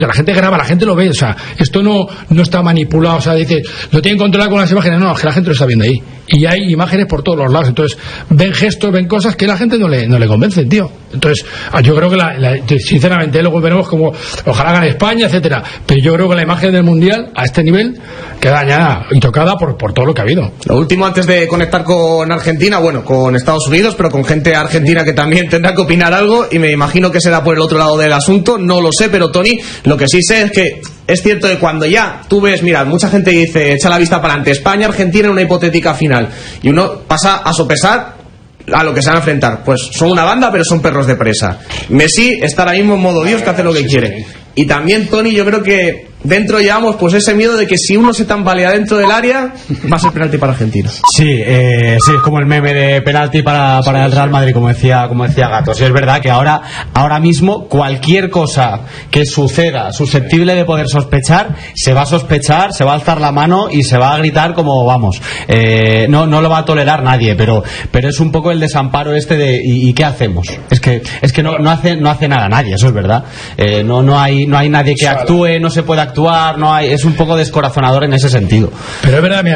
La gente graba, la gente lo ve, o sea, esto no está manipulado, o sea, dice, lo tienen controlado con las imágenes, no, es que la gente lo está viendo ahí. Y hay imágenes por todos los lados, entonces ven gestos, ven cosas que la gente no le convencen, tío. Entonces, yo creo que sinceramente, luego veremos como, ojalá gane España, etcétera, pero yo creo que la imagen del Mundial, a este nivel, queda dañada y tocada por todo lo que ha habido. Lo último, antes de conectar con Argentina, bueno, con Estados Unidos, pero con gente argentina que también tendrá que opinar algo, y me imagino que será por el otro lado del asunto, no lo sé, pero Tony, lo que sí sé es que es cierto que cuando ya tú ves, mira, mucha gente dice, echa la vista para adelante, España, Argentina en una hipotética final, y uno pasa a sopesar a lo que se van a enfrentar. Pues son una banda, pero son perros de presa. Messi está ahora mismo en modo Dios, que hace lo que quiere. Y también, Tony, yo creo que dentro llevamos pues ese miedo de que si uno se tambalea dentro del área, va a ser penalti para Argentina. Sí, es como el meme de penalti para el Real Madrid, como decía Gato. Sí, es verdad que ahora mismo cualquier cosa que suceda susceptible de poder sospechar, se va a sospechar, se va a alzar la mano y se va a gritar como vamos. No lo va a tolerar nadie, pero es un poco el desamparo este de ¿y qué hacemos? Es que no hace nada nadie, eso es verdad. No hay nadie que actúe, no se puede actuar, es un poco descorazonador en ese sentido. Pero es verdad, mira,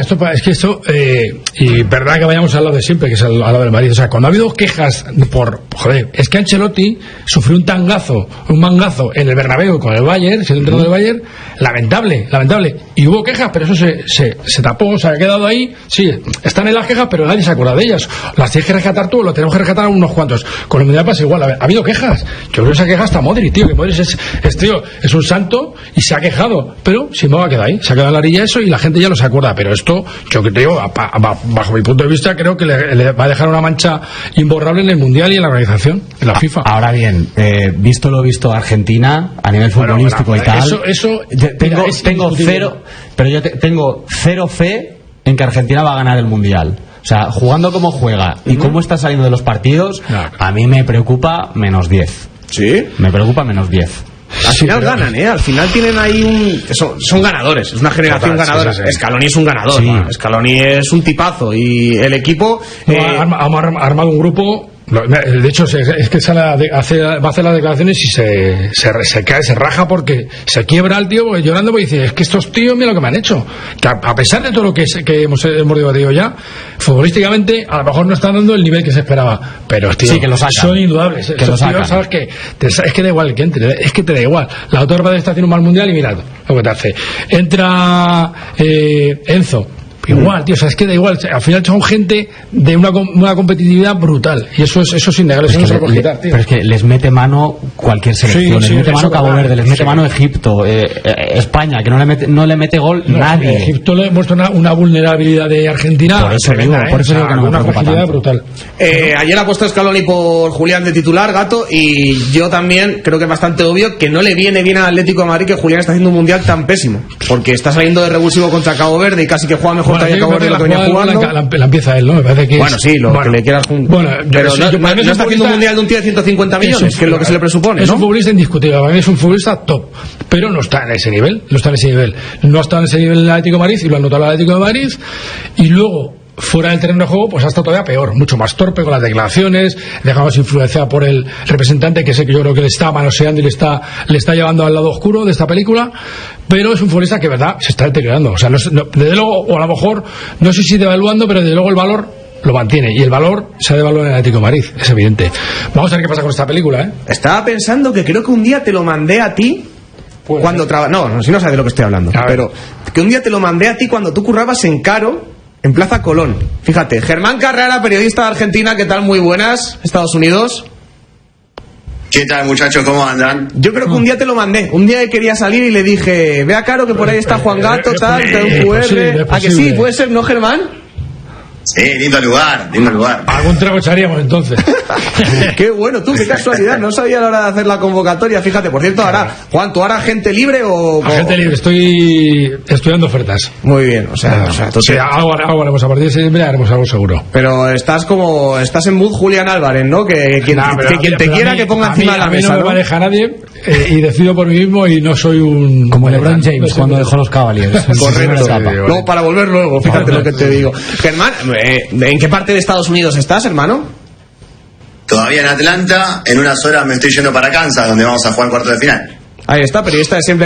y verdad que vayamos al lado de siempre, que es al lado del Madrid. O sea, cuando ha habido quejas es que Ancelotti sufrió un mangazo en el Bernabéu con el Bayern, siendo entrenador del Bayern, lamentable. Y hubo quejas, pero eso se tapó, se ha quedado ahí. Sí, están en las quejas, pero nadie se acuerda de ellas. Las tienes que rescatar tú, lo tenemos que rescatar unos cuantos. Con el Mundial pasa igual, ha habido quejas. Yo creo que esa queja está Modric, tío, que Modric es un santo y se ha quejado, pero si no va a quedar ahí, se ha quedado en la orilla eso y la gente ya no se acuerda. Pero esto, yo creo, bajo mi punto de vista, creo que le va a dejar una mancha imborrable en el Mundial y en la organización, en la FIFA. Ahora bien, visto lo visto Argentina a nivel futbolístico y tal, tengo cero fe en que Argentina va a ganar el Mundial. O sea, jugando como juega y cómo está saliendo de los partidos, a mí me preocupa -10. ¿Sí? Me preocupa -10. Al final ganan, al final tienen ahí son ganadores, es una generación ganadora. Sí. Scaloni es un ganador, sí. Scaloni es un tipazo y el equipo ha armado un grupo. De hecho, es que va a hacer las declaraciones y se cae, se raja porque se quiebra el tío llorando porque dice, es que estos tíos mira lo que me han hecho, que a pesar de todo lo que hemos debatido ya, futbolísticamente a lo mejor no están dando el nivel que se esperaba, pero tío, sí, que son indudables, que los tíos, sabes que es que da igual que entre, es que te da igual. La otra vez está haciendo un mal mundial y mirad lo que te hace. Entra Enzo. Igual, tío, o sea, es que da igual, al final son gente de una competitividad brutal y eso es innegable, eso no se lo puede quitar, tío. Pero es que les mete mano cualquier selección, les mete mano Cabo Verde, les mete mano Egipto, España, que no le mete gol nadie. Egipto le muestra una vulnerabilidad de Argentina. Por eso digo que no me preocupa tanto. Brutal. Ayer ha puesto Scaloni por Julián de titular, Gato, y yo también creo que es bastante obvio que no le viene bien al Atlético de Madrid que Julián está haciendo un mundial tan pésimo, porque está saliendo de revulsivo contra Cabo Verde y casi que juega mejor. La empieza él, ¿no? Me parece que bueno, sí, que le quieras pero no está haciendo un mundial de un tío de 150 millones, que es lo que se le presupone, es ¿no? un futbolista indiscutible, para mí es un futbolista top, pero no está en ese nivel, no está en ese nivel en el Atlético de Madrid, y lo ha notado el Atlético de Madrid, y luego fuera del terreno de juego pues ha estado todavía peor, mucho más torpe con las declaraciones, dejamos influenciada por el representante que sé que yo creo que le está manoseando y le está llevando al lado oscuro de esta película, pero es un futbolista que verdad se está deteriorando, o sea, desde luego, o a lo mejor no sé si devaluando, pero desde luego el valor lo mantiene y el valor se ha devaluado en el Atlético de Madrid, es evidente. Vamos a ver qué pasa con esta película, Estaba pensando que creo que un día te lo mandé a ti cuando no, si no sabes de lo que estoy hablando, pero que un día te lo mandé a ti cuando tú currabas en Caro, en Plaza Colón. Fíjate, Germán Carrera, periodista de Argentina, ¿qué tal? Muy buenas, Estados Unidos. ¿Qué tal, muchachos? ¿Cómo andan? Yo creo que un día te lo mandé. Un día que quería salir y le dije, ve a Caro que por ahí está Juan Gato, tal, te da un QR. ¿A que sí? ¿Puede ser, no, Germán? Sí, lindo lugar. Algún trago echaríamos entonces. Qué bueno, tú, qué casualidad. No sabía a la hora de hacer la convocatoria. Fíjate, por cierto, ahora, Juan, ¿tú ahora gente libre o...? Gente libre, estoy estudiando ofertas. Muy bien, o sea algo haremos a partir de septiembre, haremos algo seguro. Pero estás en mood Julián Álvarez, ¿no? Que quien te quiera que ponga encima de la mesa, no me maneja nadie y decido por mí mismo y no soy un... Como LeBron James cuando dejó los Cavaliers. Correcto. Luego, para volver luego, fíjate lo que te digo. Germán, ¿en qué parte de Estados Unidos estás, hermano? Todavía en Atlanta, en unas horas me estoy yendo para Kansas, donde vamos a jugar cuarto de final. Ahí está, periodista de siempre